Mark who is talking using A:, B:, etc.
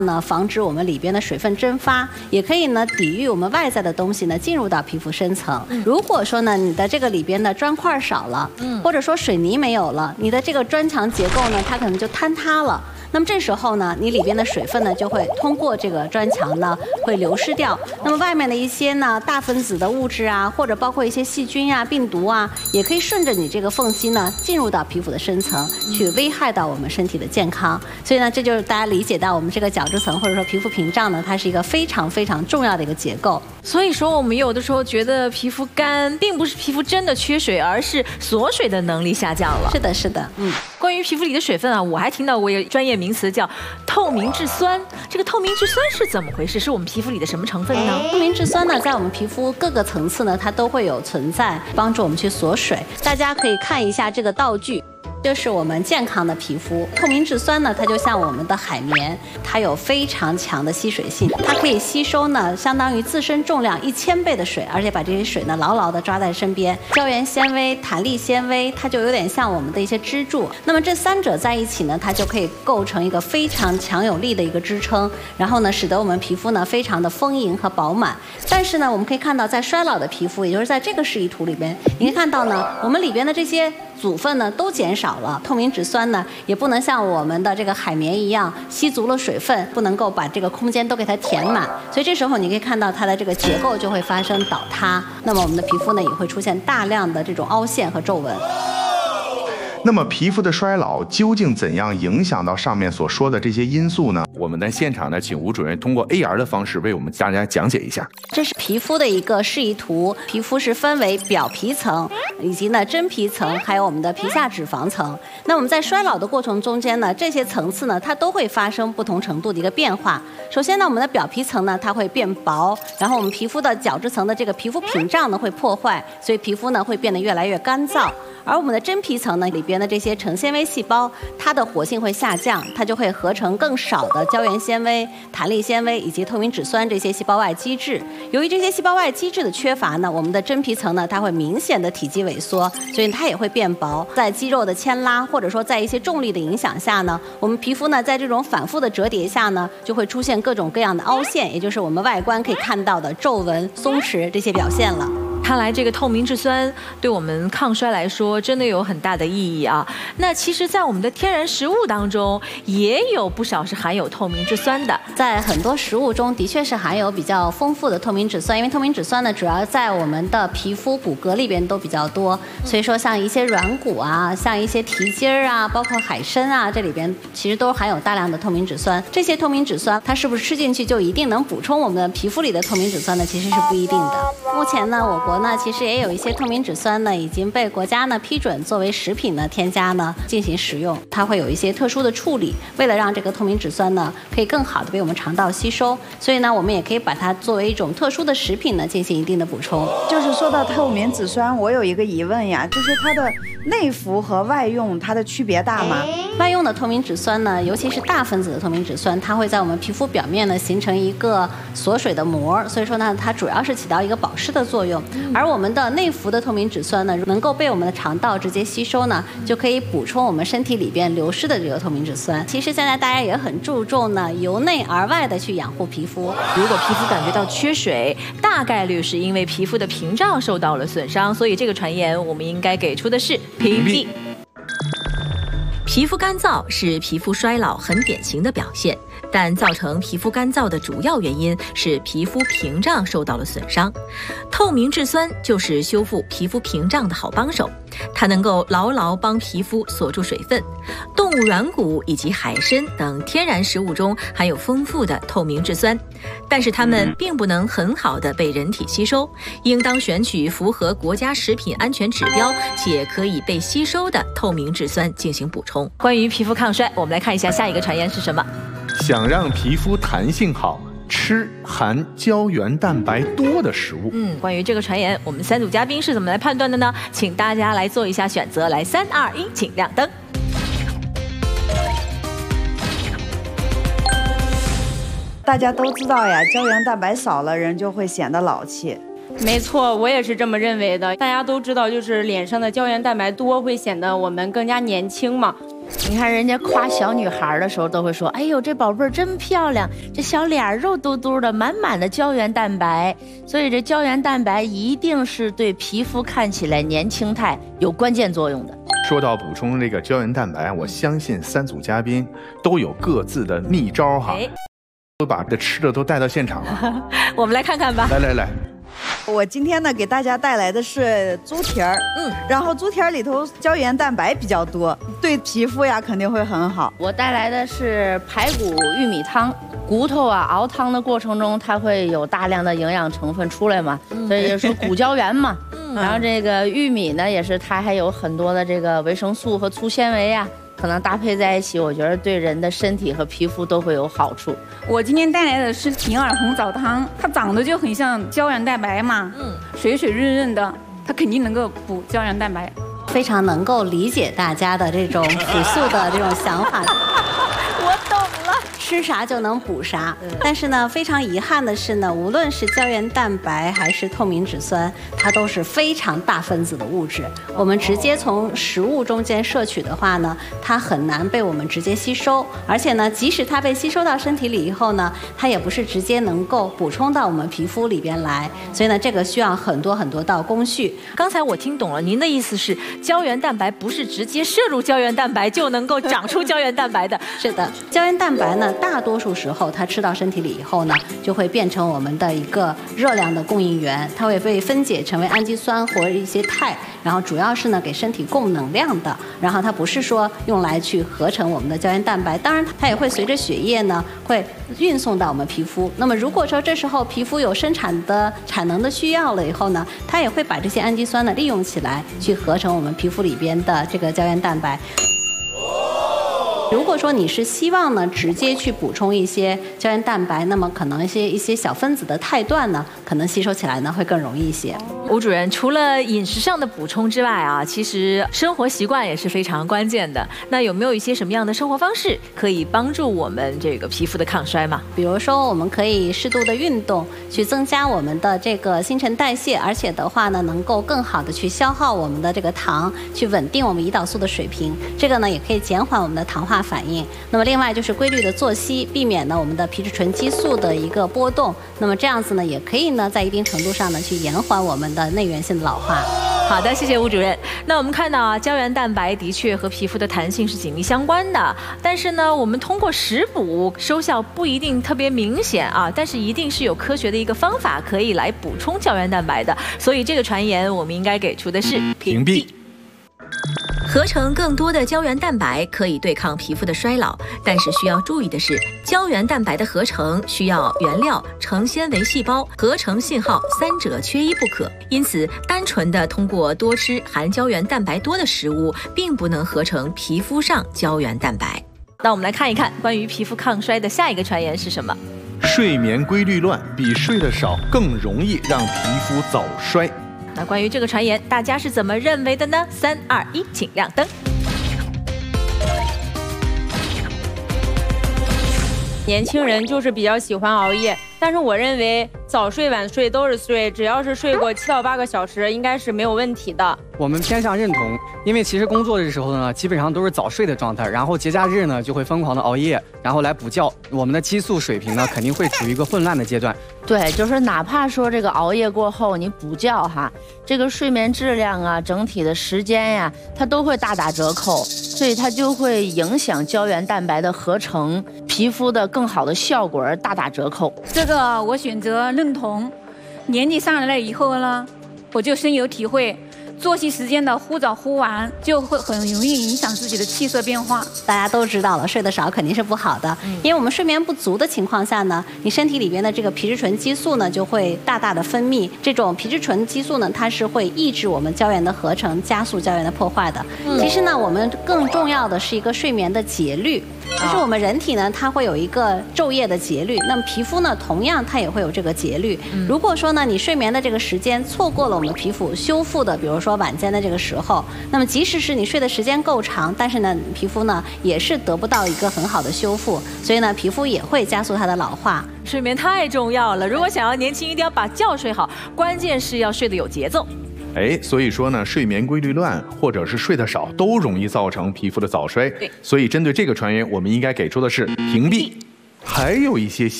A: 防止我们里边的水分蒸发，也可以呢抵御我们外在的东西呢进入到皮肤深层。如果说呢你的这个里边的砖块少了，或者说水泥没有了，你的这个砖墙结构呢它可能就坍塌了。那么这时候呢，你里边的水分呢就会通过这个砖墙呢会流失掉。那么外面的一些呢大分子的物质啊，或者包括一些细菌啊、病毒啊，也可以顺着你这个缝隙呢进入到皮肤的深层，去危害到我们身体的健康。所以呢，这就是大家理解到我们这个角质层或者说皮肤屏障呢，它是一个非常非常重要的一个结构。
B: 所以说，我们有的时候觉得皮肤干，并不是皮肤真的缺水，而是锁水的能力下降了。
A: 是的，是的，
B: 关于皮肤里的水分啊，我还听到过一个专业名词叫透明质酸。这个透明质酸是怎么回事？是我们皮肤里的什么成分呢？
A: 透明质酸呢，在我们皮肤各个层次呢，它都会有存在，帮助我们去锁水。大家可以看一下这个道具。就是我们健康的皮肤，透明质酸呢，它就像我们的海绵，它有非常强的吸水性，它可以吸收呢相当于自身重量1000倍的水，而且把这些水呢牢牢地抓在身边。胶原纤维、弹力纤维，它就有点像我们的一些支柱。那么这三者在一起呢，它就可以构成一个非常强有力的一个支撑，然后呢，使得我们皮肤呢非常的丰盈和饱满。但是呢，我们可以看到，在衰老的皮肤，也就是在这个示意图里边，你可以看到呢，我们里边的这些组分呢都减少了，透明质酸呢也不能像我们的这个海绵一样吸足了水分，不能够把这个空间都给它填满，所以这时候你可以看到它的这个结构就会发生倒塌，那么我们的皮肤呢也会出现大量的这种凹陷和皱纹。
C: 那么皮肤的衰老究竟怎样影响到上面所说的这些因素呢？我们在现场呢，请吴主任通过 AR 的方式为我们大家讲解一下。
A: 这是皮肤的一个示意图，皮肤是分为表皮层，以及呢真皮层，还有我们的皮下脂肪层。那我们在衰老的过程中间呢，这些层次呢，它都会发生不同程度的一个变化。首先呢，我们的表皮层呢，它会变薄，然后我们皮肤的角质层的这个皮肤屏障呢会破坏，所以皮肤呢会变得越来越干燥。而我们的真皮层呢，里边的这些成纤维细胞，它的活性会下降，它就会合成更少的胶原纤维、弹力纤维以及透明质酸这些细胞外基质。由于这些细胞外基质的缺乏呢，我们的真皮层呢，它会明显的体积萎缩，所以它也会变薄。在肌肉的牵拉或者说在一些重力的影响下呢，我们皮肤呢，在这种反复的折叠下呢，就会出现各种各样的凹陷，也就是我们外观可以看到的皱纹、松弛这些表现了。
B: 看来这个透明质酸对我们抗衰来说真的有很大的意义啊。那其实在我们的天然食物当中也有不少是含有透明质酸的，
A: 在很多食物中的确是含有比较丰富的透明质酸，因为透明质酸呢主要在我们的皮肤骨骼里边都比较多，所以说像一些软骨啊，像一些蹄筋儿啊，包括海参啊，这里边其实都含有大量的透明质酸。这些透明质酸它是不是吃进去就一定能补充我们的皮肤里的透明质酸呢？其实是不一定的。目前呢，我国呢其实也有一些透明质酸呢已经被国家呢批准作为食品呢添加呢进行食用，它会有一些特殊的处理，为了让这个透明质酸呢可以更好的被我们肠道吸收，所以呢我们也可以把它作为一种特殊的食品呢进行一定的补充。
D: 就是说到透明质酸，我有一个疑问呀，就是它的内服和外用它的区别大吗？
A: 外用的透明质酸呢，尤其是大分子的透明质酸，它会在我们皮肤表面呢形成一个锁水的膜，所以说呢它主要是起到一个保湿的作用。而我们的内服的透明质酸呢，能够被我们的肠道直接吸收呢，就可以补充我们身体里边流失的这个透明质酸。其实现在大家也很注重呢由内而外的去养护皮肤。
B: 如果皮肤感觉到缺水，大概率是因为皮肤的屏障受到了损伤，所以这个传言我们应该给出的是屏蔽。皮肤干燥是皮肤衰老很典型的表现，但造成皮肤干燥的主要原因是皮肤屏障受到了损伤。透明质酸就是修复皮肤屏障的好帮手，它能够牢牢帮皮肤锁住水分。动物软骨以及海参等天然食物中含有丰富的透明质酸，但是它们并不能很好的被人体吸收，应当选取符合国家食品安全指标且可以被吸收的透明质酸进行补充。关于皮肤抗衰，我们来看一下下一个传言是什么。
C: 想让皮肤弹性好，吃含胶原蛋白多的食物。
B: 关于这个传言，我们三组嘉宾是怎么来判断的呢？请大家来做一下选择，来3、2、1，请亮灯。
D: 大家都知道呀，胶原蛋白少了，人就会显得老气。
E: 没错，我也是这么认为的。大家都知道，就是脸上的胶原蛋白多会显得我们更加年轻嘛。
F: 你看人家夸小女孩的时候都会说，哎呦，这宝贝儿真漂亮，这小脸儿肉嘟嘟的，满满的胶原蛋白。所以这胶原蛋白一定是对皮肤看起来年轻态有关键作用的。
C: 说到补充这个胶原蛋白，我相信3组嘉宾都有各自的秘招哈，都把这吃的都带到现场了。
B: 我们来看看吧。
C: 来。
D: 我今天呢给大家带来的是猪蹄儿，然后猪蹄儿里头胶原蛋白比较多，对皮肤呀肯定会很好。
F: 我带来的是排骨玉米汤，骨头啊熬汤的过程中，它会有大量的营养成分出来嘛，所以就是骨胶原嘛。然后这个玉米呢，也是它还有很多的这个维生素和粗纤维呀。可能搭配在一起，我觉得对人的身体和皮肤都会有好处。
E: 我今天带来的是银耳红枣汤，它长得就很像胶原蛋白嘛，水水润润的，它肯定能够补胶原蛋白。
A: 非常能够理解大家的这种朴素的这种想法。
B: 我懂了，
A: 吃啥就能补啥。但是呢，非常遗憾的是呢，无论是胶原蛋白还是透明质酸，它都是非常大分子的物质。我们直接从食物中间摄取的话呢，它很难被我们直接吸收，而且呢，即使它被吸收到身体里以后呢，它也不是直接能够补充到我们皮肤里边来。所以呢，这个需要很多道工序。
B: 刚才我听懂了，您的意思是胶原蛋白不是直接摄入胶原蛋白就能够长出胶原蛋白的。
A: 是的，胶原蛋白呢，大多数时候它吃到身体里以后呢，就会变成我们的一个热量的供应源，它会被分解成为氨基酸或者一些肽，然后主要是呢给身体供能量的，然后它不是说用来去合成我们的胶原蛋白，当然它也会随着血液呢会运送到我们皮肤。那么如果说这时候皮肤有生产的产能的需要了以后呢，它也会把这些氨基酸呢利用起来，去合成我们皮肤里边的这个胶原蛋白。如果说你是希望呢直接去补充一些胶原蛋白，那么可能一些小分子的肽段呢，可能吸收起来呢会更容易一些。
B: 吴主任，除了饮食上的补充之外啊，其实生活习惯也是非常关键的。那有没有一些什么样的生活方式可以帮助我们这个皮肤的抗衰嘛？
A: 比如说，我们可以适度的运动，去增加我们的这个新陈代谢，而且的话呢，能够更好的去消耗我们的这个糖，去稳定我们胰岛素的水平。这个呢，也可以减缓我们的糖化反应。那么另外就是规律的作息，避免呢我们的皮质醇激素的一个波动。那么这样子呢，也可以呢在一定程度上呢去延缓我们的内源性的老化。
B: 好的，谢谢吴主任。那我们看到啊，胶原蛋白的确和皮肤的弹性是紧密相关的，但是呢，我们通过食补收效不一定特别明显啊，但是一定是有科学的一个方法可以来补充胶原蛋白的，所以这个传言我们应该给出的是
C: 屏蔽。
B: 合成更多的胶原蛋白可以对抗皮肤的衰老，但是需要注意的是，胶原蛋白的合成需要原料、成纤维细胞、合成信号三者缺一不可。因此，单纯的通过多吃含胶原蛋白多的食物，并不能合成皮肤上胶原蛋白。那我们来看一看关于皮肤抗衰的下一个传言是什么？
C: 睡眠规律乱比睡得少更容易让皮肤早衰。
B: 那关于这个传言，大家是怎么认为的呢？3、2、1，请亮灯。
E: 年轻人就是比较喜欢熬夜，但是我认为早睡晚睡都是睡，只要是睡过7到8个小时，应该是没有问题的。
G: 我们偏向认同，因为其实工作的时候呢，基本上都是早睡的状态，然后节假日呢就会疯狂的熬夜，然后来补觉，我们的激素水平呢肯定会处于一个混乱的阶段。
F: 对，就是哪怕说这个熬夜过后你补觉哈，这个睡眠质量啊，整体的时间呀，它都会大打折扣，所以它就会影响胶原蛋白的合成，皮肤的更好的效果而大打折扣。
E: 这个我选择认同。年纪上来了以后呢，我就深有体会。作息时间的忽早忽晚，就会很容易影响自己的气色变化。
A: 大家都知道了，睡得少肯定是不好的，因为我们睡眠不足的情况下呢，你身体里边的这个皮质醇激素呢就会大大的分泌。这种皮质醇激素呢，它是会抑制我们胶原的合成，加速胶原的破坏的。其实呢，我们更重要的是一个睡眠的节律。就是我们人体呢，它会有一个昼夜的节律，那么皮肤呢，同样它也会有这个节律。如果说呢，你睡眠的这个时间错过了我们皮肤修复的，比如说晚间的这个时候，那么即使是你睡的时间够长，但是呢，皮肤呢也是得不到一个很好的修复，所以呢，皮肤也会加速它的老化。
B: 睡眠太重要了，如果想要年轻，一定要把觉睡好，关键是要睡得有节奏。
C: 所以说呢，睡眠规律乱或者是睡得少，都容易造成皮肤的早衰。所以针对这个传言，我们应该给出的是屏蔽。还有一些